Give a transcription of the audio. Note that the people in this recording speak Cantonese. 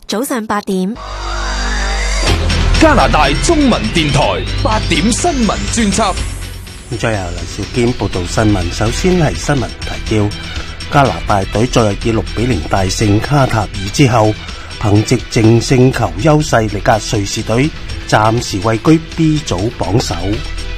早上8點。 加拿大中文電台8點新聞專輯。 最後黎兆堅報道新聞。首先係新聞提要：加拿大隊昨日以6-0大勝卡塔爾之後，憑藉淨勝球優勢力壓瑞士隊，暫時位居 B 組榜首。